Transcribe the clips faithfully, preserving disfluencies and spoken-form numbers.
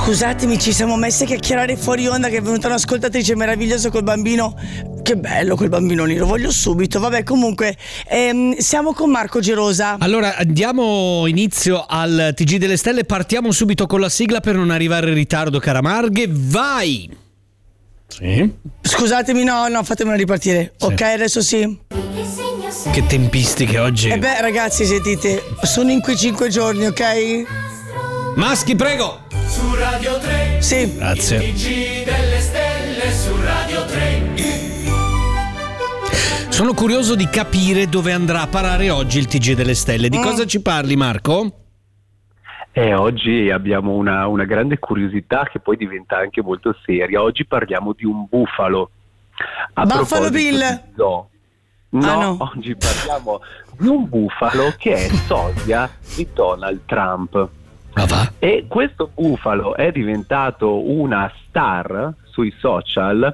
Scusatemi, ci siamo messi a chiacchierare fuori onda che è venuta un'ascoltatrice meravigliosa col bambino. Che bello quel bambino lì, lo voglio subito. Vabbè, comunque ehm, siamo con Marco Gerosa. Allora diamo inizio al T G delle Stelle. Partiamo subito con la sigla per non arrivare in ritardo, cara Marghe. Vai! Sì. Scusatemi, no, no, fatemela ripartire. Sì. Ok, adesso sì. Che tempistiche oggi. E beh, ragazzi, sentite, sono in quei cinque giorni, ok? Maschi, prego. Su Radio tre. Sì. Grazie. Il T G delle Stelle su Radio tre. Sono curioso di capire dove andrà a parare oggi il T G delle Stelle. Di mm. cosa ci parli, Marco? Eh, oggi abbiamo una, una grande curiosità che poi diventa anche molto seria. Oggi parliamo di un bufalo. A Buffalo Bill? No, no, ah, no, oggi parliamo di un bufalo che è sosia di Donald Trump. Ah, va? E questo bufalo è diventato una star sui social,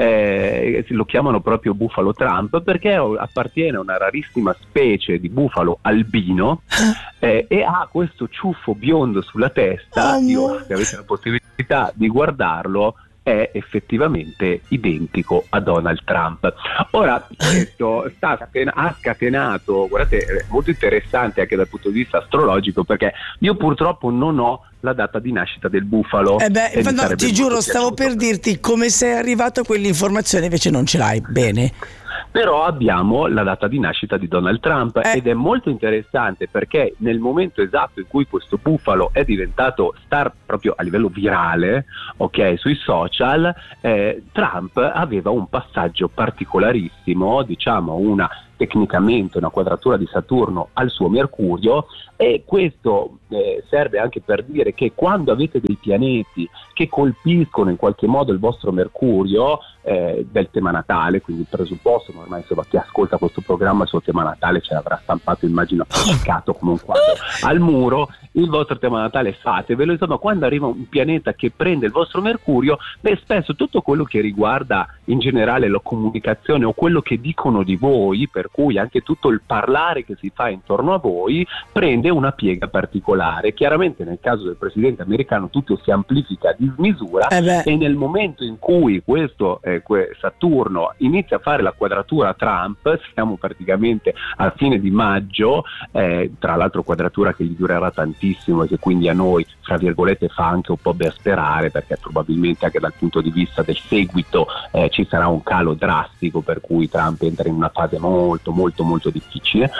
eh, lo chiamano proprio Bufalo Trump perché appartiene a una rarissima specie di bufalo albino eh, e ha questo ciuffo biondo sulla testa. Oh, Io, se avete la possibilità di guardarlo, è effettivamente identico a Donald Trump. Ora, questo sta scatena- ha scatenato, guardate, è molto interessante anche dal punto di vista astrologico, perché io purtroppo non ho la data di nascita del bufalo. Eh beh, no, ti giuro, stavo per dirti come sei arrivato a quell'informazione, invece non ce l'hai. Bene. Però abbiamo la data di nascita di Donald Trump eh. ed è molto interessante perché nel momento esatto in cui questo bufalo è diventato star proprio a livello virale, ok, sui social, eh, Trump aveva un passaggio particolarissimo, diciamo una tecnicamente una quadratura di Saturno al suo Mercurio, e questo eh, serve anche per dire che quando avete dei pianeti che colpiscono in qualche modo il vostro Mercurio eh, del tema natale, quindi il presupposto, ma ormai insomma chi ascolta questo programma il suo tema natale ce l'avrà stampato, immagino, appiccato come un quadro al muro, il vostro tema natale fatevelo, insomma quando arriva un pianeta che prende il vostro Mercurio, beh, spesso tutto quello che riguarda in generale la comunicazione o quello che dicono di voi, per cui anche tutto il parlare che si fa intorno a voi prende una piega particolare. Chiaramente nel caso del presidente americano tutto si amplifica di smisura eh e nel momento in cui questo eh, Saturno inizia a fare la quadratura a Trump, siamo praticamente a fine di maggio, eh, tra l'altro quadratura che gli durerà tantissimo e che quindi a noi fra virgolette fa anche un po' ben sperare, perché probabilmente anche dal punto di vista del seguito eh, ci sarà un calo drastico, per cui Trump entra in una fase molto molto molto difficile.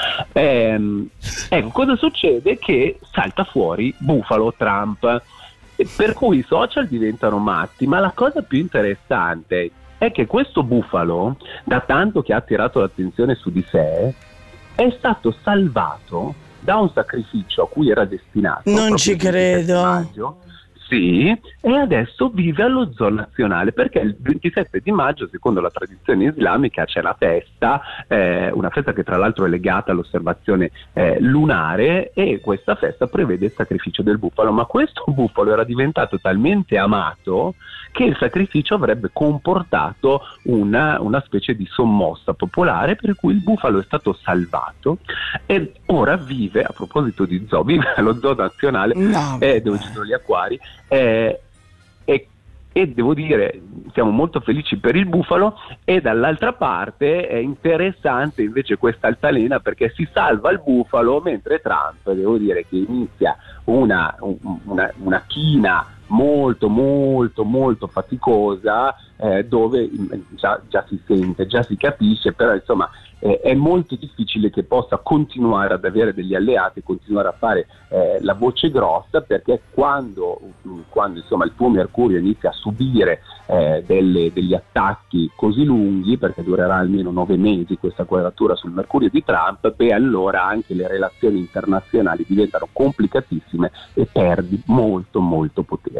Ehm, ecco, cosa succede? Che salta fuori Bufalo Trump, per cui i social diventano matti, ma la cosa più interessante è che questo bufalo, da tanto che ha attirato l'attenzione su di sé, è stato salvato da un sacrificio a cui era destinato. Non ci credo. Maggio. Sì, e adesso vive allo zoo nazionale, perché il ventisette di maggio, secondo la tradizione islamica, c'è la festa, eh, una festa che tra l'altro è legata all'osservazione eh, lunare, e questa festa prevede il sacrificio del bufalo, ma questo bufalo era diventato talmente amato che il sacrificio avrebbe comportato una, una specie di sommossa popolare, per cui il bufalo è stato salvato e ora vive, a proposito di zoo, vive allo zoo nazionale, no, eh, dove ci sono gli acquari. Eh, e, e devo dire siamo molto felici per il bufalo, e dall'altra parte è interessante invece questa altalena, perché si salva il bufalo mentre Trump, devo dire che inizia una, una, una china molto molto molto faticosa, eh, dove già, già si sente, già si capisce, però insomma eh, è molto difficile che possa continuare ad avere degli alleati, continuare a fare eh, la voce grossa, perché quando, quando insomma il tuo Mercurio inizia a subire eh, delle, degli attacchi così lunghi, perché durerà almeno nove mesi questa quadratura sul Mercurio di Trump, beh allora anche le relazioni internazionali diventano complicatissime e perdi molto molto potere.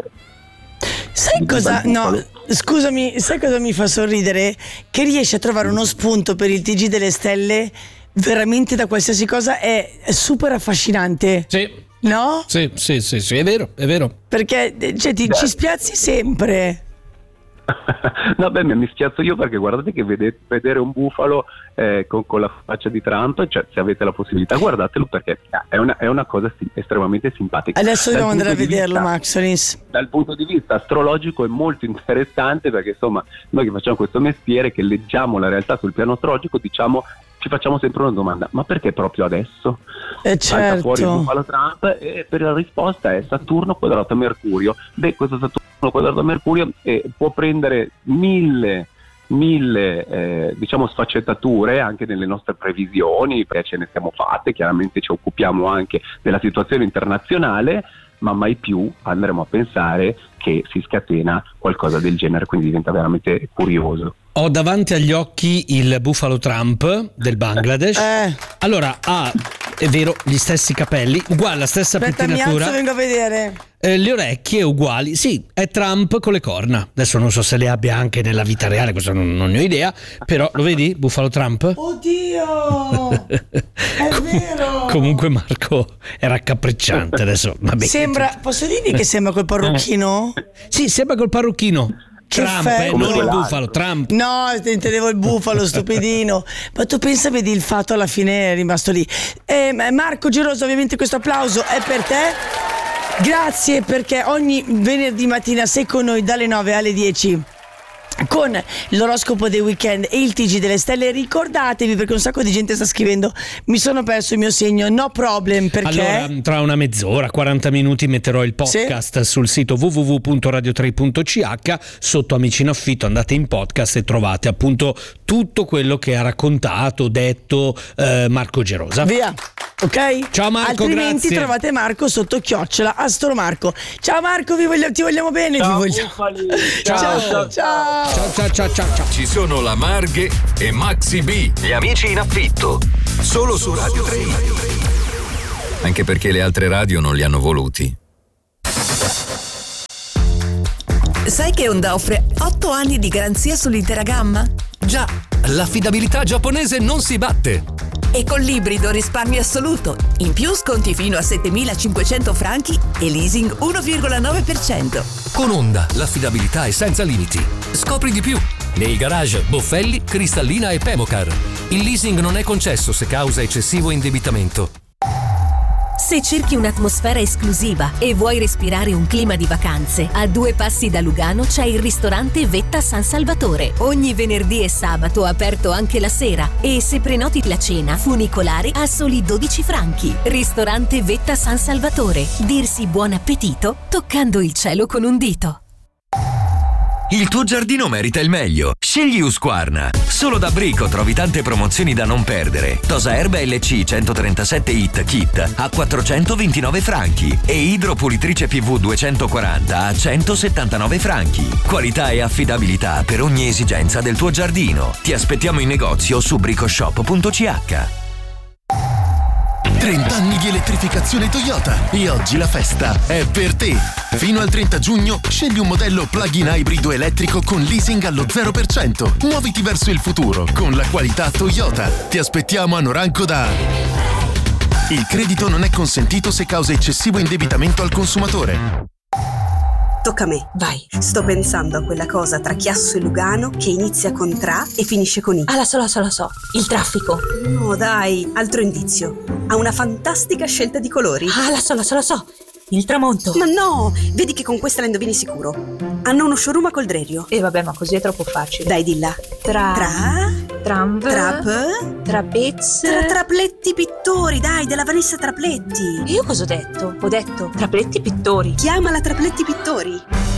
Sai cosa? No, scusami, sai cosa mi fa sorridere? Che riesci a trovare uno spunto per il T G delle Stelle veramente da qualsiasi cosa, è super affascinante. Sì. No? Sì, sì, sì, sì, è vero, è vero. Perché cioè, ti, ci spiazzi sempre. No, beh, mi spiazzo io perché guardate che vede, vedere un bufalo eh, con, con la faccia di Trump, cioè se avete la possibilità guardatelo perché è una, è una cosa sim- estremamente simpatica. Adesso dobbiamo andare a vederlo, vista, Maxonis. Dal punto di vista astrologico è molto interessante perché insomma noi che facciamo questo mestiere, che leggiamo la realtà sul piano astrologico, diciamo ci facciamo sempre una domanda: ma perché proprio adesso? Eh Salta certo. fuori il bufalo Trump e per la risposta è Saturno quadrato a Mercurio. Beh, questo Saturno quadrato a Mercurio eh, può prendere mille mille eh, diciamo sfaccettature anche nelle nostre previsioni, perché ce ne siamo fatte, chiaramente ci occupiamo anche della situazione internazionale, ma mai più andremo a pensare che si scatena qualcosa del genere, quindi diventa veramente curioso. Ho davanti agli occhi il bufalo Trump del Bangladesh. Eh. Allora ha, è vero, gli stessi capelli, uguale, la stessa Aspetta, mi pettinatura. alzo, vengo a vedere. Eh, le orecchie uguali, sì, è Trump con le corna. Adesso non so se le abbia anche nella vita reale, questo non, non ne ho idea, però lo vedi, bufalo Trump? Oddio! È vero! Comunque Marco è raccapricciante adesso. Vabbè. Sembra, posso dirvi che sembra quel parrucchino? Sì, sembra col parrucchino. Che Trump, eh, effetto. non il bufalo, Trump. No, intendevo il bufalo, stupidino. Ma tu pensa, vedi, il fatto alla fine è rimasto lì. Eh, Marco Gerosa, ovviamente questo applauso è per te. Grazie, perché ogni venerdì mattina sei con noi dalle nove alle dieci con l'oroscopo dei weekend e il T G delle stelle. Ricordatevi, perché un sacco di gente sta scrivendo: mi sono perso il mio segno. No problem, perché allora tra una mezz'ora, quaranta minuti metterò il podcast sì? sul sito w w w punto radio tre punto c h. Sotto Amici in Affitto andate in podcast e trovate appunto tutto quello che ha raccontato, detto eh, Marco Gerosa. Via. Ok? Ciao Marco, altrimenti grazie. trovate Marco sotto chiocciola Astro Marco. Ciao Marco, vi voglio, ti vogliamo bene. Ciao, vi vogliamo. ciao, ciao, ciao, ciao. Ciao ciao ciao ciao ciao. Ci sono la Marghe e Maxi B, gli Amici in Affitto, solo su Radio tre. Anche perché le altre radio non li hanno voluti. Sai che Honda offre otto anni di garanzia sull'intera gamma? Già, l'affidabilità giapponese non si batte. E con l'ibrido risparmio assoluto. In più sconti fino a settemilacinquecento franchi e leasing uno virgola nove per cento. Con Honda l'affidabilità è senza limiti. Scopri di più nei garage Boffelli, Cristallina e Pemocar. Il leasing non è concesso se causa eccessivo indebitamento. Se cerchi un'atmosfera esclusiva e vuoi respirare un clima di vacanze, a due passi da Lugano c'è il ristorante Vetta San Salvatore. Ogni venerdì e sabato aperto anche la sera, e se prenoti la cena, funicolare a soli dodici franchi. Ristorante Vetta San Salvatore. Dirsi buon appetito toccando il cielo con un dito. Il tuo giardino merita il meglio. Scegli Husqvarna. Solo da Brico trovi tante promozioni da non perdere. Tosa Erba L C centotrentasette Hit Kit a quattrocentoventinove franchi e idropulitrice P V duecentoquaranta a centosettantanove franchi. Qualità e affidabilità per ogni esigenza del tuo giardino. Ti aspettiamo in negozio su bricoshop punto c h. trenta anni di elettrificazione Toyota e oggi la festa è per te. Fino al trenta giugno scegli un modello plug-in ibrido elettrico con leasing allo zero per cento. Muoviti verso il futuro con la qualità Toyota. Ti aspettiamo a Noranco da... Il credito non è consentito se causa eccessivo indebitamento al consumatore. Tocca a me, vai. Sto pensando a quella cosa tra Chiasso e Lugano che inizia con tra e finisce con i. Ah, la so, la so, la so. Il traffico. No, dai, altro indizio. Ha una fantastica scelta di colori. Ah, la so, la so, la so. Il tramonto. Ma no, vedi che con questa la indovini sicuro. Hanno uno showroom a Coldrerio. E eh, vabbè, ma così è troppo facile. Dai, dilla. Tra... Tra... Tramv... Trap... Trapez... Tra Trapletti Pittori, dai, della Vanessa Trapletti. E io cosa ho detto? Ho detto Trapletti Pittori. Chiamala Trapletti Pittori.